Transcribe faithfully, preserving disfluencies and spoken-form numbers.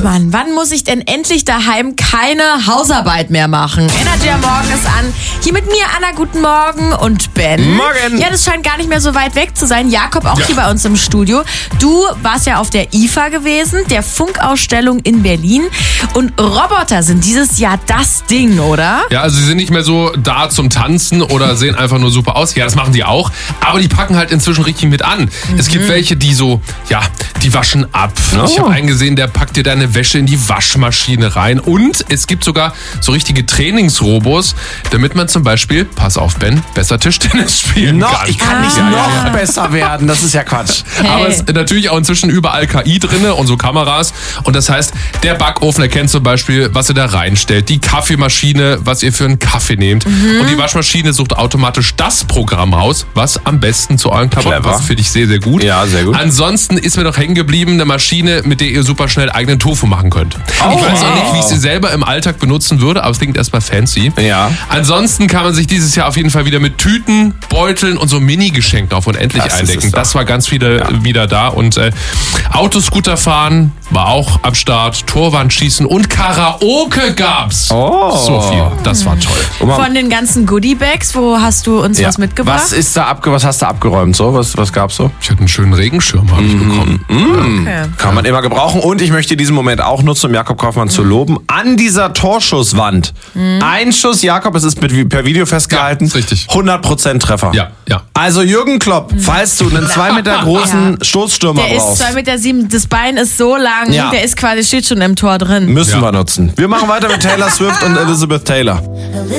Mann, wann muss ich denn endlich daheim keine Hausarbeit mehr machen? Energy am Morgen ist an. Hier mit mir, Anna, guten Morgen und Ben. Morgen. Ja, das scheint gar nicht mehr so weit weg zu sein. Jakob auch Ja. hier bei uns im Studio. Du warst ja auf der I F A gewesen, der Funkausstellung in Berlin. Und Roboter sind dieses Jahr das Ding, oder? Ja, also sie sind nicht mehr so da zum Tanzen oder sehen einfach nur super aus. Ja, das machen die auch. Aber die packen halt inzwischen richtig mit an. Mhm. Es gibt welche, die so, ja, die waschen ab. Oh. Ich habe einen gesehen, der packt dir deine Wäsche in die Waschmaschine rein. Und es gibt sogar so richtige Trainingsrobos, damit man zum Beispiel, pass auf Ben, besser Tischtennis spielen Noch, kann. ich kann nicht Ja, noch ja, ja. besser werden. Das ist ja Quatsch. Hey. Aber es ist natürlich auch inzwischen überall K I drinne und so Kameras. Und das heißt, der Backofen erkennt zum Beispiel, was ihr da reinstellt. Die Kaffeemaschine, was ihr für einen Kaffee nehmt. Mhm. Und die Waschmaschine sucht automatisch das Programm raus, was am besten zu euren Klamotten Clever. passt. Finde ich sehr, sehr gut. Ja, sehr gut. Ansonsten ist mir noch hängen geblieben eine Maschine, mit der ihr super schnell eigenen Tofu machen könnt. Oh. Ich weiß auch nicht, wie ich sie selber im Alltag benutzen würde, aber es klingt erstmal fancy. Ja. Ansonsten kann man sich dieses Jahr auf jeden Fall wieder mit Tüten, Beuteln und so Mini-Geschenken auf unendlich Das ist eindecken. es doch. Das war ganz wieder, Ja. wieder da. Und äh, Autoscooter fahren war auch am Start. Torwandschießen und Karaoke gab's. Oh. So viel. Das war toll. Guck mal, Von den ganzen Goodie-Bags, wo hast du uns ja. was mitgebracht? Was ist da abge was hast du abgeräumt? So, was, was gab's so? Ich hatte einen schönen Regenschirm, habe ich bekommen. Okay. Kann man immer gebrauchen. Und ich möchte diesen Moment auch nutzen, um Jakob Kaufmann zu loben. An dieser Torschusswand. Ein Schuss, Jakob, es ist mit, per Video festgehalten. Ja, ist richtig. hundert Prozent Treffer. Ja, ja. Also Jürgen Klopp, falls du einen zwei Meter großen Stoßstürmer Der ist brauchst, zwei Meter sieben, das Bein ist so lang, Ja. der ist quasi, steht schon im Tor drin. müssen Ja. wir nutzen. Wir machen weiter mit Taylor Swift und Elizabeth Taylor.